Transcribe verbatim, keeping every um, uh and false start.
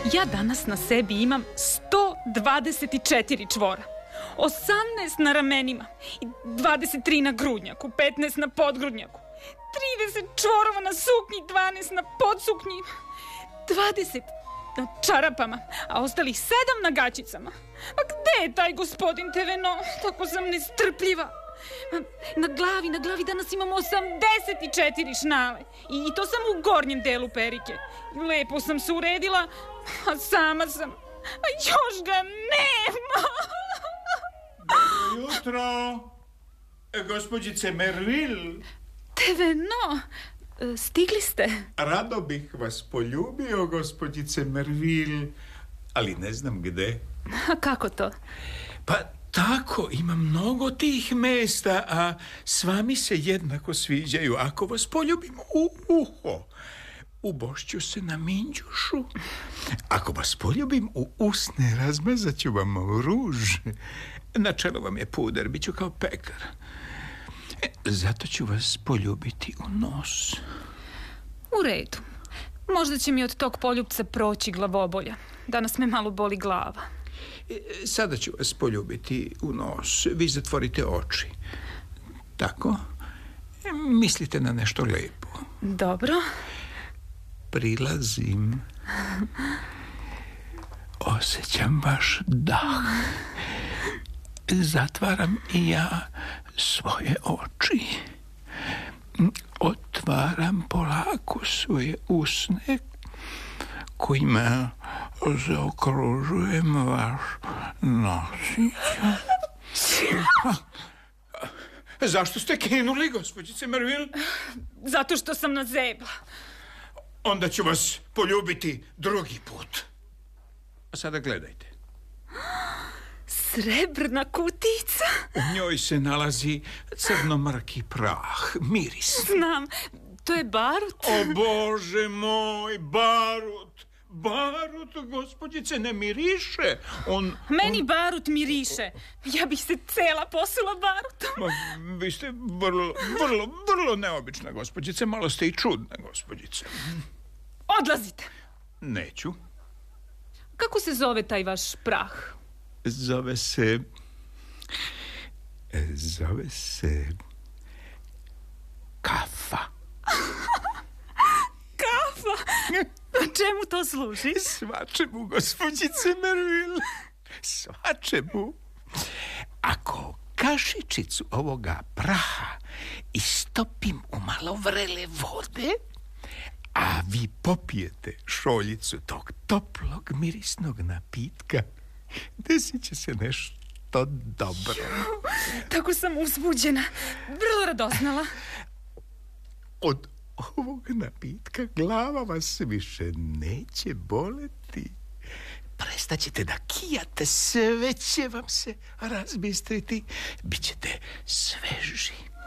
Ja danas na sebi imam sto dvadeset četiri čvora. osamnaest na ramenima i dvadeset tri na grudnjaku, petnaest na podgrudnjaku, trideset čvorova na suknji, dvanaest na podsuknji, dvadeset na čarapama, a ostalih sedam na gaćicama. A gde je taj gospodin Teveno? Tako sam nestrpljiva. Na glavi, na glavi danas imam osamdeset četiri šnale. I, I to samo u gornjem delu perike. Lepo sam se uredila, a sama sam... A još ga nema! Dobro jutro, gospođice Merville. Teveno, stigli ste? Rado bih vas poljubio, gospođice Merville, ali ne znam gde. A kako to? Pa tako, ima mnogo tih mesta, a sva mi se jednako sviđaju. Ako vas poljubim u uho, ubošću se na minđušu. Ako vas poljubim u usne, razmazat ću vam ruž. Na čelo vam je puder, bit ću kao pekar. Zato ću vas poljubiti u nos. U redu. Možda će mi od tog poljupca proći glavobolja. Danas me malo boli glava. Sada ću vas poljubiti u nos. Vi zatvorite oči. Tako. Mislite na nešto lepo. Dobro. Prilazim. Osjećam vaš dah. Zatvaram i ja svoje oči. Otvaram polako svoje usne kojima zaokružujem vaš nosić. Zašto ste kinuli, gospođice Merville? Zato što sam nazebla. Onda ću vas poljubiti drugi put. A sada gledajte. Srebrna kutica. U njoj se nalazi crnomrki prah, miris. Znam, to je barut. O Bože moj, barut. Barut, gospođice, ne miriše. On, Meni on... barut miriše. Ja bih se cela posula barutom. Ma, vi ste vrlo, vrlo, vrlo neobična, gospođice. Malo ste i čudna, gospođice. Odlazite. Neću. Kako se zove taj vaš prah? Zove se... Zove se... Kafa. Kafa? Čemu to služi? Svačemu, gospođice Merville. Svačemu. Ako kašičicu ovoga praha istopim u malo vrele vode, a vi popijete šoljicu tog toplog mirisnog napitka, desit će se nešto dobro. Tako sam uzbuđena. Vrlo radoznala. Od ovog napitka glava vas više neće boleti. Prestaćete da kijate, sve će vam se razbistriti. Bićete sveži.